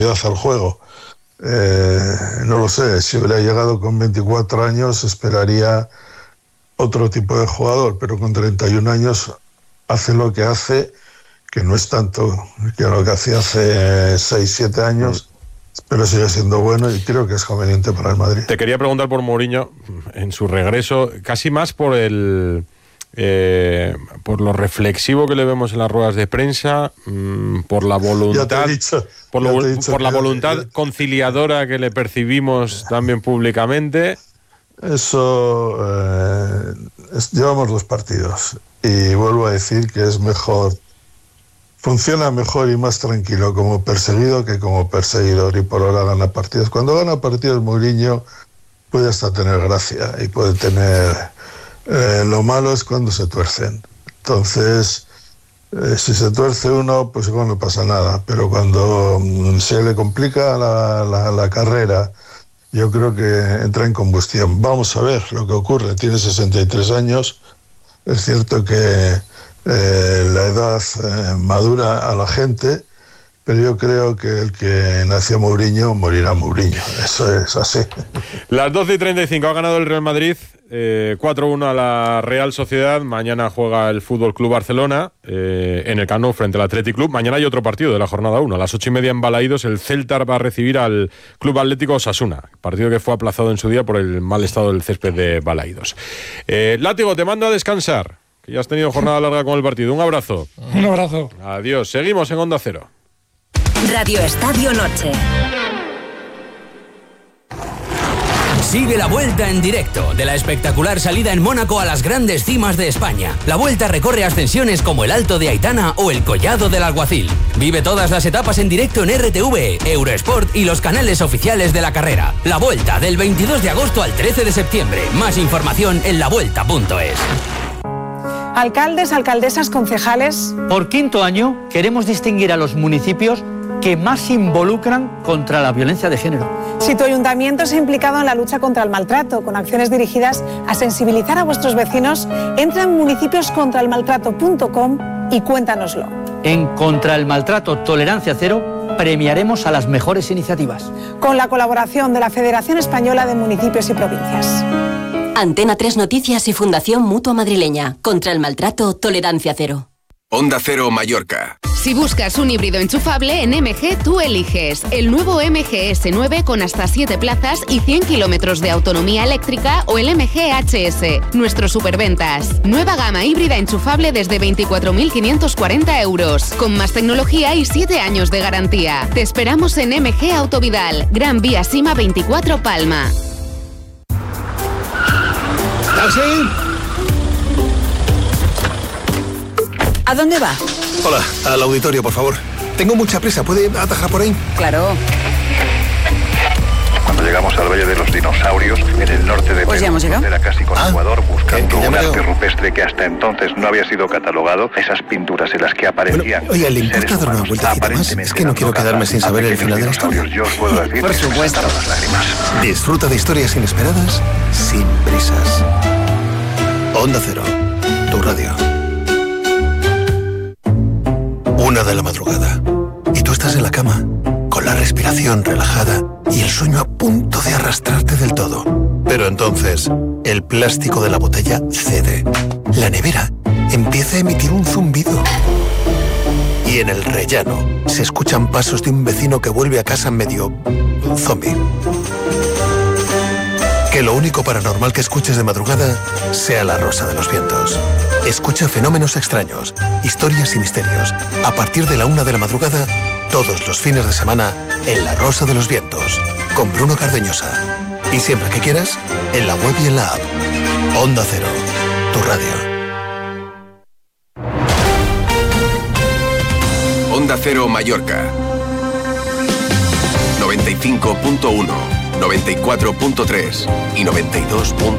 al juego. No lo sé, si hubiera llegado con 24 años esperaría otro tipo de jugador, pero con 31 años hace lo que hace, que no es tanto que lo que hacía hace 6-7 años, pero sigue siendo bueno y creo que es conveniente para el Madrid. Te quería preguntar por Mourinho en su regreso, casi más por por lo reflexivo que le vemos en las ruedas de prensa, por la voluntad, por la voluntad conciliadora que le percibimos también públicamente. Eso llevamos 2 partidos y vuelvo a decir que es mejor, funciona mejor y más tranquilo como perseguido que como perseguidor, y por ahora gana partidos. Cuando gana partidos Mourinho puede hasta tener gracia y puede tener... lo malo es cuando se tuercen. Entonces, si se tuerce uno, pues igual no pasa nada, pero cuando se le complica la carrera, yo creo que entra en combustión. Vamos a ver lo que ocurre. Tiene 63 años. Es cierto que la edad madura a la gente, pero yo creo que el que nació Mourinho morirá Mourinho. Eso es así. Las 12:35 ha ganado el Real Madrid 4-1 a la Real Sociedad. Mañana juega el Fútbol Club Barcelona en el Camp Nou frente al Athletic Club. Mañana hay otro partido de la jornada 1. A las 8:30 en Balaídos el Celta va a recibir al Club Atlético Osasuna, partido que fue aplazado en su día por el mal estado del césped de Balaídos. Látigo, te mando a descansar, que ya has tenido jornada larga con el partido. Un abrazo. Un abrazo. Adiós. Seguimos en Onda Cero. Radio Estadio Noche. Sigue la Vuelta en directo de la espectacular salida en Mónaco a las grandes cimas de España. La Vuelta recorre ascensiones como el Alto de Aitana o el Collado del Alguacil. Vive todas las etapas en directo en RTV, Eurosport y los canales oficiales de la carrera. La Vuelta del 22 de agosto al 13 de septiembre. Más información en lavuelta.es. Alcaldes, alcaldesas, concejales. Por 5º año queremos distinguir a los municipios que más se involucran contra la violencia de género. Si tu ayuntamiento se ha implicado en la lucha contra el maltrato, con acciones dirigidas a sensibilizar a vuestros vecinos, entra en municipioscontraelmaltrato.com y cuéntanoslo. En Contra el Maltrato Tolerancia Cero premiaremos a las mejores iniciativas. Con la colaboración de la Federación Española de Municipios y Provincias. Antena 3 Noticias y Fundación Mutua Madrileña. Contra el Maltrato Tolerancia Cero. Onda Cero Mallorca. Si buscas un híbrido enchufable, en MG tú eliges el nuevo MG S9 con hasta 7 plazas y 100 kilómetros de autonomía eléctrica, o el MG HS. Nuestros superventas. Nueva gama híbrida enchufable desde 24.540 euros, con más tecnología y 7 años de garantía. Te esperamos en MG Autovidal, Gran Vía Sima 24 Palma. ¿Taxi? ¿A dónde va? Hola, al auditorio, por favor. Tengo mucha prisa, ¿puede atajar por ahí? Claro. Cuando llegamos al Valle de los Dinosaurios, en el norte de Perú, era casi con Ecuador, buscando un arte veo. rupestre que hasta entonces no había sido catalogado, esas pinturas en las que aparecían... Oiga, ¿le importa dar una vueltecita más? Es que no quiero quedarme sin saber el final de la historia. Yo os puedo decir, por supuesto. Las lágrimas. Disfruta de historias inesperadas, sin prisas. Onda Cero, tu radio. 1 de la madrugada. Y tú estás en la cama, con la respiración relajada y el sueño a punto de arrastrarte del todo. Pero entonces, el plástico de la botella cede. La nevera empieza a emitir un zumbido. Y en el rellano se escuchan pasos de un vecino que vuelve a casa medio zombie. Que lo único paranormal que escuches de madrugada sea La Rosa de los Vientos. Escucha fenómenos extraños, historias y misterios. A partir de la 1 de la madrugada, todos los fines de semana, en La Rosa de los Vientos, con Bruno Cardeñosa. Y siempre que quieras, en la web y en la app. Onda Cero, tu radio. Onda Cero Mallorca. 95.1, 94.3 y 92.8.